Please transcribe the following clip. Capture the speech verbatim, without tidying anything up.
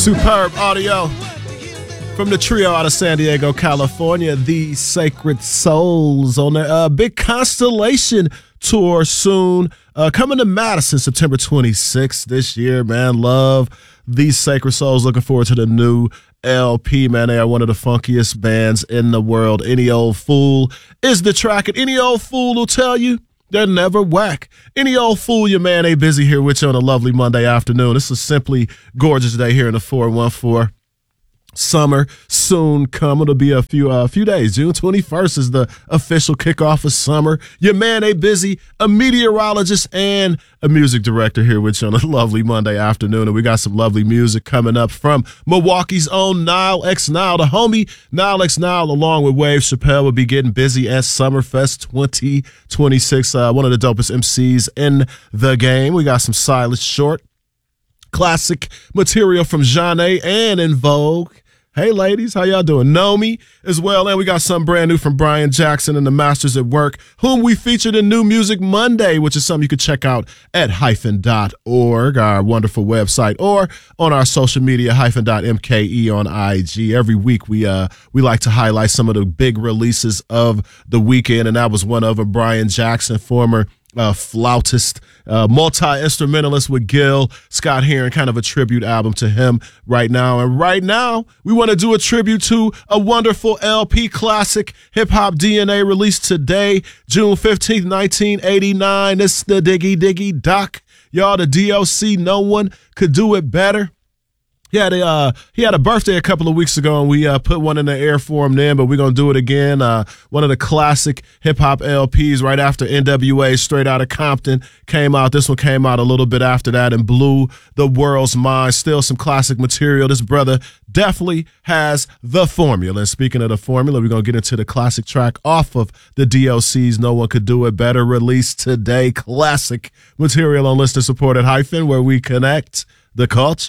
Superb audio from the trio out of San Diego, California, the Sacred Souls, on their uh, big Constellation tour soon. Uh, coming to Madison September twenty-sixth this year, man. Love these Sacred Souls. Looking forward to the new L P, man. They are one of the funkiest bands in the world. Any Old Fool is the track, and Any Old Fool will tell you they're never whack. Any Old Fool, your man, ain't busy here with you on a lovely Monday afternoon. This is simply gorgeous day here in the four one four. Summer soon come. It'll be a few uh, few days. June twenty-first is the official kickoff of summer. Your man, ain't busy, a meteorologist and a music director here with you on a lovely Monday afternoon. And we got some lovely music coming up from Milwaukee's own Nile X Nile. The homie Nile X Nile, along with Wave Chappelle, will be getting busy at Summerfest twenty twenty-six. Uh, one of the dopest M Cs in the game. We got some Silas Short, classic material from Zhané and In Vogue. Hey, ladies, how y'all doing? Nomi as well. And we got something brand new from Brian Jackson and the Masters at Work, whom we featured in New Music Monday, which is something you can check out at hyphen dot org, our wonderful website, or on our social media, hyphen dot M K E on I G. Every week we uh we like to highlight some of the big releases of the weekend, and that was one of them. Brian Jackson, former Uh, flautist, uh, multi-instrumentalist with Gil Scott Heron, kind of a tribute album to him right now. And right now, we want to do a tribute to a wonderful L P classic, Hip Hop D N A, released today, June fifteenth, nineteen eighty-nine. It's the Diggy Diggy Doc. Y'all, the D O C, no one could do it better. He had, a, uh, he had a birthday a couple of weeks ago, and we uh, put one in the air for him then, but we're going to do it again. Uh, one of the classic hip-hop L Ps right after N W A, Straight Outta Compton, came out. This one came out a little bit after that and blew the world's mind. Still some classic material. This brother definitely has the formula. And speaking of the formula, we're going to get into the classic track off of the D O C's No One Could Do It Better, released today. Classic material on listener-supported Hyphen, where we connect the culture.